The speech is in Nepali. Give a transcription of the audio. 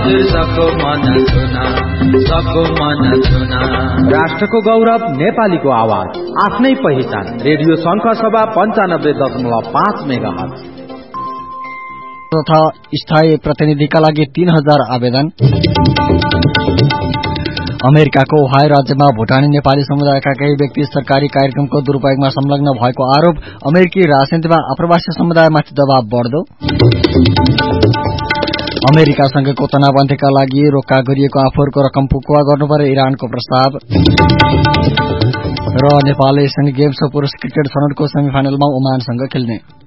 हजुर सबको मन छुना राष्ट्रको गौरव नेपालीको आवाज आफ्नै पहिचान रेडियो शंखसभा 95.5 मेगाहर्ज तथा स्थायी प्रतिनिधिका लागि 3000 आवेदन। अमेरिकाको ओहायो राज्यमा भुटानी नेपाली समुदायका केही व्यक्ति सरकारी कार्यक्रमको दुरूपयोगमा संलग्न भएको आरोप। अमेरिकी राजनीतिमा आप्रवासी समुदायमाथि दबाव बढ्दो। अमेरिकासँगको तनावबन्दीका लागि रोक्का गरिएको आफूहरूको रकम पुकुवा गर्नुपर्ने इरानको प्रस्ताव। र नेपालले एसियन गेम्सको पुरुष क्रिकेट छनौटको सेमिफाइनलमा ओमानसँग खेल्ने।